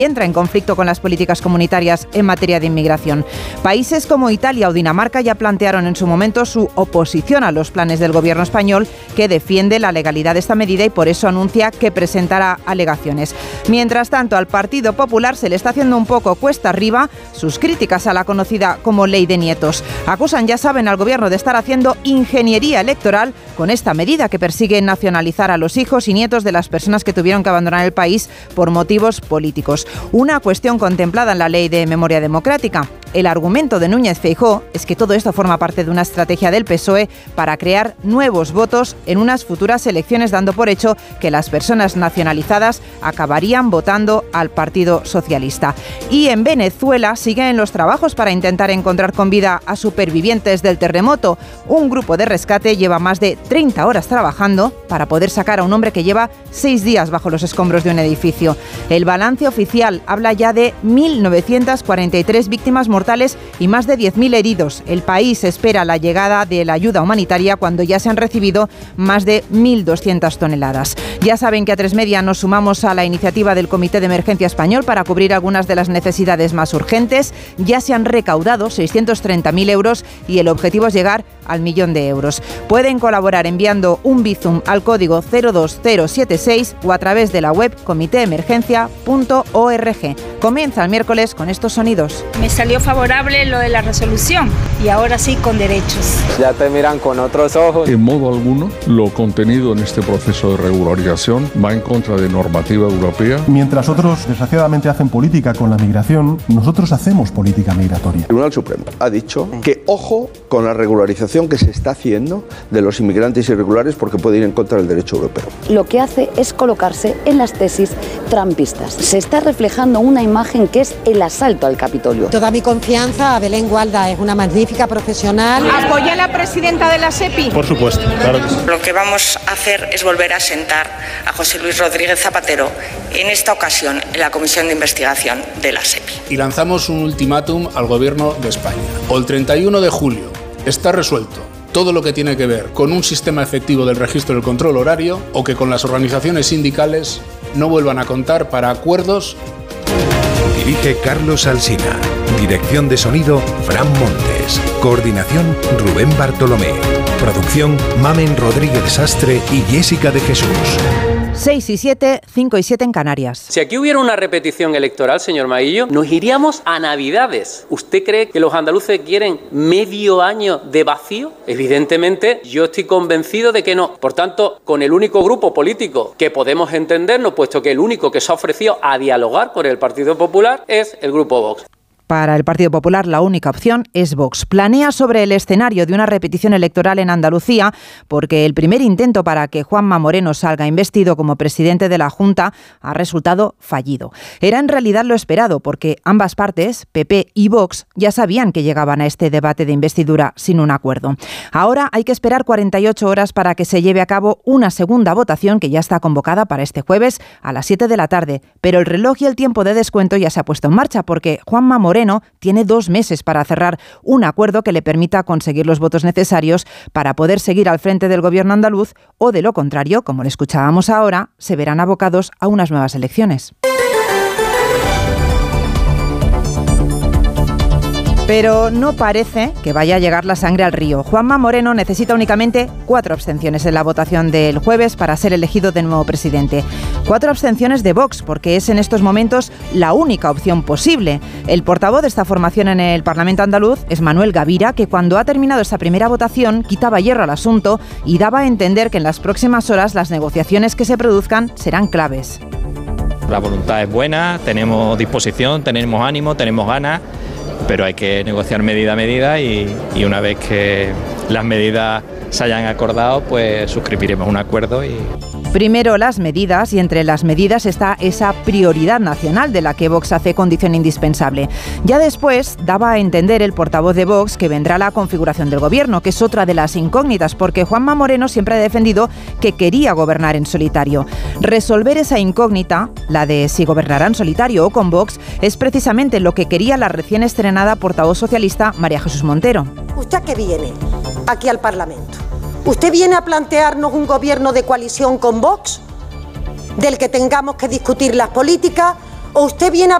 entra en conflicto con las políticas comunitarias en materia de inmigración. Países como Italia o Dinamarca ya plantearon en su momento su oposición a los planes del gobierno español, que defiende la legalidad de esta medida y por eso anuncia que presentará alegaciones. Mientras tanto, al Partido Popular se le está haciendo un poco cuesta arriba sus críticas a la conocida como Ley de Nietos. Acusan, ya saben, al gobierno de estar haciendo ingeniería electoral con esta medida que persigue nacionalizar a los hijos y nietos de las personas que tuvieron que abandonar el país por motivos políticos. Una cuestión contemplada en la Ley de Memoria Democrática. El argumento de Núñez Feijóo es que todo esto forma parte de una estrategia del PSOE para crear nuevos votos en unas futuras elecciones, dando por hecho que las personas nacionalizadas acabarían votando al Partido Socialista. Y en Venezuela siguen los trabajos para intentar encontrar con vida a supervivientes del terremoto. Un grupo de rescate lleva más de 30 horas trabajando para poder sacar a un hombre que lleva 6 días bajo los escombros de un edificio. El balance oficial habla ya de 1.943 víctimas mortales y más de 10.000 heridos. El país espera la llegada de la ayuda humanitaria cuando ya se han recibido más de 1.200 toneladas. Ya saben que A3 Media nos sumamos a la iniciativa del Comité de Emergencia Español para cubrir algunas de las necesidades más urgentes. Ya se han recaudado 630.000 euros y el objetivo es llegar al 1.000.000 de euros. Pueden colaborar enviando un Bizum al código 02076 o a través de la web comiteemergencia.org. Comienza el miércoles con estos sonidos. Me salió favorable lo de la resolución y ahora sí con derechos. Ya te miran con otros ojos. En modo alguno, lo contenido en este proceso de regularización va en contra de normativa europea. Mientras otros, desgraciadamente, hacen política con la migración, nosotros hacemos política migratoria. El Tribunal Supremo ha dicho que ojo con la regularización que se está haciendo de los inmigrantes irregulares porque puede ir en contra del derecho europeo. Lo que hace es colocarse en las tesis trampistas. Se está reflejando una imagen que es el asalto al Capitolio. Toda mi confianza a Belén Gualda, es una magnífica profesional. ¿Apoya a la presidenta de la SEPI? Por supuesto, claro que sí. Lo que vamos a hacer es volver a sentar a José Luis Rodríguez Zapatero, en esta ocasión en la Comisión de Investigación de la SEPI. Y lanzamos un ultimátum al Gobierno de España. O el 31 de julio está resuelto todo lo que tiene que ver con un sistema efectivo del registro del control horario, o que con las organizaciones sindicales no vuelvan a contar para acuerdos. Dirige Carlos Alsina. Dirección de sonido, Fran Montes. Coordinación, Rubén Bartolomé. Producción, Mamen Rodríguez Sastre y Jessica de Jesús. 6 y 7, 5 y 7 en Canarias. Si aquí hubiera una repetición electoral, señor Maillo, nos iríamos a Navidades. ¿Usted cree que los andaluces quieren medio año de vacío? Evidentemente, yo estoy convencido de que no. Por tanto, con el único grupo político que podemos entendernos, puesto que el único que se ha ofrecido a dialogar con el Partido Popular es el Grupo Vox. Para el Partido Popular, la única opción es Vox. Planea sobre el escenario de una repetición electoral en Andalucía porque el primer intento para que Juanma Moreno salga investido como presidente de la Junta ha resultado fallido. Era en realidad lo esperado porque ambas partes, PP y Vox, ya sabían que llegaban a este debate de investidura sin un acuerdo. Ahora hay que esperar 48 horas para que se lleve a cabo una segunda votación que ya está convocada para este jueves a las 7 de la tarde. Pero el reloj y el tiempo de descuento ya se ha puesto en marcha porque Juanma Moreno tiene 2 meses para cerrar un acuerdo que le permita conseguir los votos necesarios para poder seguir al frente del gobierno andaluz o, de lo contrario, como le escuchábamos ahora, se verán abocados a unas nuevas elecciones. Pero no parece que vaya a llegar la sangre al río. Juanma Moreno necesita únicamente 4 abstenciones en la votación del jueves para ser elegido de nuevo presidente. 4 abstenciones de Vox, porque es en estos momentos la única opción posible. El portavoz de esta formación en el Parlamento andaluz es Manuel Gavira, que cuando ha terminado esta primera votación quitaba hierro al asunto y daba a entender que en las próximas horas las negociaciones que se produzcan serán claves. La voluntad es buena, tenemos disposición, tenemos ánimo, tenemos ganas, pero hay que negociar medida a medida y una vez que las medidas se hayan acordado, pues suscribiremos un acuerdo y... Primero las medidas, y entre las medidas está esa prioridad nacional de la que Vox hace condición indispensable. Ya después daba a entender el portavoz de Vox que vendrá la configuración del gobierno, que es otra de las incógnitas, porque Juanma Moreno siempre ha defendido que quería gobernar en solitario. Resolver esa incógnita, la de si gobernará en solitario o con Vox, es precisamente lo que quería la recién estrenada portavoz socialista María Jesús Montero. ¿Usted a qué viene aquí al Parlamento? ¿Usted viene a plantearnos un gobierno de coalición con Vox, del que tengamos que discutir las políticas, o usted viene a